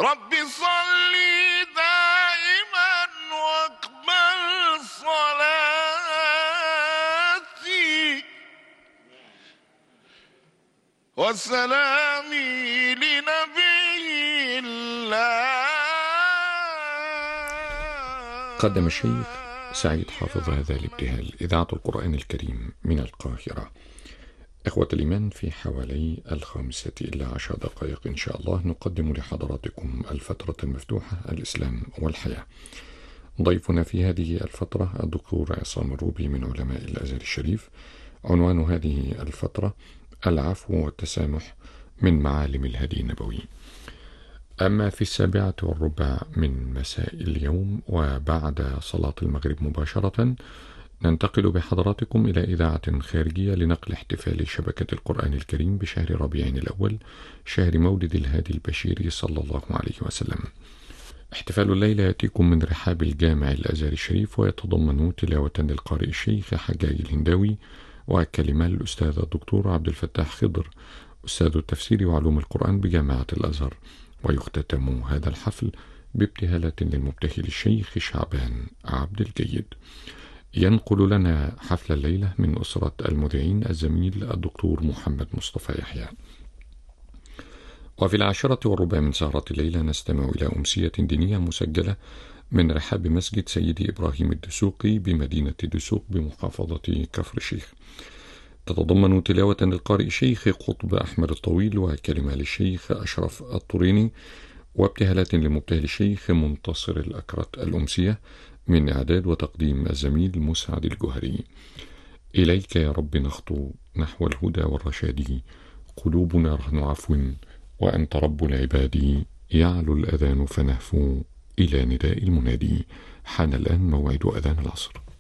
رب صل دائما واقبل صلاتي وسلامي لنبي الله. قدم الشيخ سعيد حافظ هذا الابتهال. إذاعة القرآن الكريم من القاهرة. إخوة الإيمان، في حوالي 15 إن شاء الله نقدم لحضراتكم الفترة المفتوحة الإسلام والحياة. ضيفنا في هذه الفترة الدكتور عصام الروبي من علماء الأزهر الشريف. عنوان هذه الفترة العفو والتسامح من معالم الهدي النبوي. أما في 7:15 من مساء اليوم وبعد صلاة المغرب مباشرة ننتقل بحضراتكم إلى إذاعة خارجية لنقل احتفال شبكة القرآن الكريم بشهر ربيع الأول، شهر مولد الهادي البشير صلى الله عليه وسلم. احتفال الليلة يأتيكم من رحاب الجامع الأزهر الشريف، ويتضمن تلاوة للقارئ الشيخ حجاج الهنداوي وكلمة الأستاذ الدكتور عبد الفتاح خضر أستاذ التفسير وعلوم القرآن بجامعة الأزهر. ويختتم هذا الحفل بابتهالة للمبتهل الشيخ شعبان عبد الجيد. ينقل لنا حفل الليلة من أسرة المذيعين الزميل الدكتور محمد مصطفى يحيى. وفي 10:15 من سهرة الليلة نستمع إلى أمسية دينية مسجلة من رحاب مسجد سيدي إبراهيم الدسوقي بمدينة دسوق بمحافظة كفر الشيخ. تتضمن تلاوة للقارئ الشيخ قطب أحمد الطويل وكلمة للشيخ أشرف الطريني وابتهالات للمبتهل الشيخ منتصر الأكرت. الأمسية من إعداد وتقديم الزميل مسعد الجهري. إليك يا رب نخطو نحو الهدى والرشاد، قلوبنا رهن عفو وأنت رب العباد، يعلو الأذان فنهفو إلى نداء المنادي. حان الآن موعد أذان العصر.